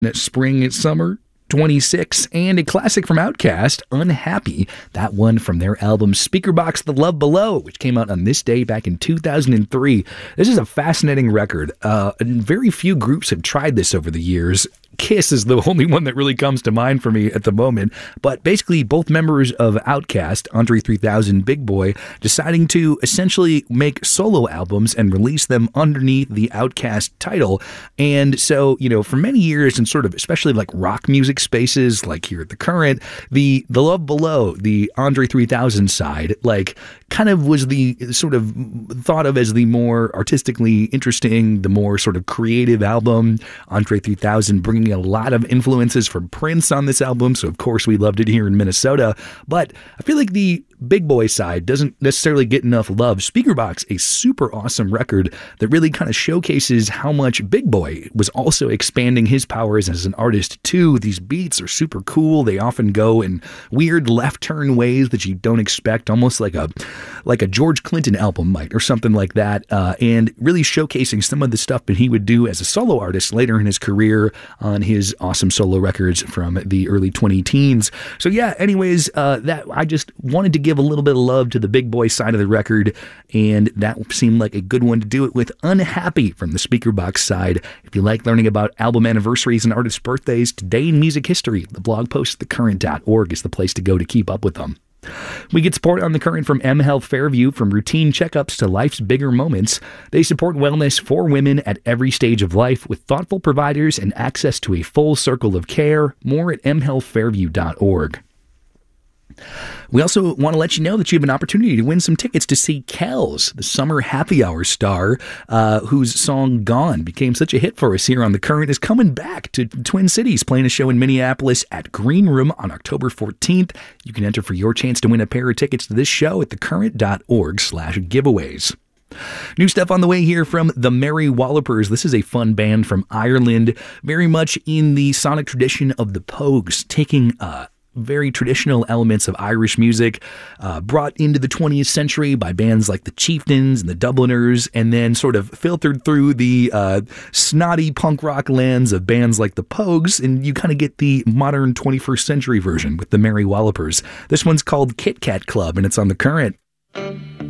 Spring, Summer 26, and a classic from Outkast, Unhappy, that one from their album Speakerboxxx The Love Below, which came out on this day back in 2003. This is a fascinating record. Very few groups have tried this over the years. Kiss is the only one that really comes to mind for me at the moment. But basically, both members of Outkast, Andre 3000, Big Boi, deciding to essentially make solo albums and release them underneath the Outkast title. And so, for many years, and sort of especially like rock music spaces, like here at The Current, the Love Below, the Andre 3000 side, like kind of was the sort of thought of as the more artistically interesting, the more sort of creative album. Andre 3000 bringing a lot of influences from Prince on this album, so of course we loved it here in Minnesota. But I feel like the Big Boi side doesn't necessarily get enough love. Speakerboxxx, a super awesome record that really kind of showcases how much Big Boi was also expanding his powers as an artist too. These beats are super cool. They often go in weird left turn ways that you don't expect, almost like a George Clinton album might, or something like that, and really showcasing some of the stuff that he would do as a solo artist later in his career on his awesome solo records from the early 2010s. So yeah, anyways, that I just wanted to give a little bit of love to the Big Boi side of the record, and that seemed like a good one to do it with. Unhappy from the Speakerboxxx side. If you like learning about album anniversaries and artists' birthdays today in music history, the blog post thecurrent.org is the place to go to keep up with them. We get support on The Current from M Health Fairview. From routine checkups to life's bigger moments, they support wellness for women at every stage of life with thoughtful providers and access to a full circle of care. More at mhealthfairview.org. We also want to let you know that you have an opportunity to win some tickets to see Kells, the summer happy hour star, whose song Gone became such a hit for us here on The Current, is coming back to Twin Cities, playing a show in Minneapolis at Green Room on October 14th. You can enter for your chance to win a pair of tickets to this show at thecurrent.org/giveaways. New stuff on the way here from the Merry Wallopers. This is a fun band from Ireland, very much in the sonic tradition of the Pogues, taking very traditional elements of Irish music brought into the 20th century by bands like the Chieftains and the Dubliners, and then sort of filtered through the snotty punk rock lens of bands like the Pogues, and you kind of get the modern 21st century version with the Merry Wallopers. This one's called Kit Kat Club, and it's on The Current.